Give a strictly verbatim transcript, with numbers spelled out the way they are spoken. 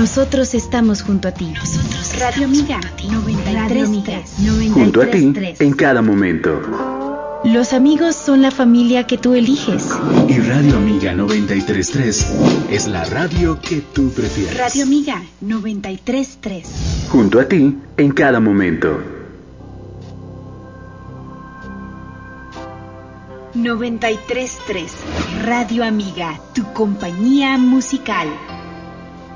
Nosotros estamos junto a ti. Nosotros Radio Amiga noventa y tres punto tres. Junto a ti en cada momento. Los amigos son la familia que tú eliges. Y Radio Amiga noventa y tres punto tres es la radio que tú prefieres. Radio Amiga noventa y tres punto tres. Junto a ti en cada momento. noventa y tres punto tres. Radio Amiga, tu compañía musical.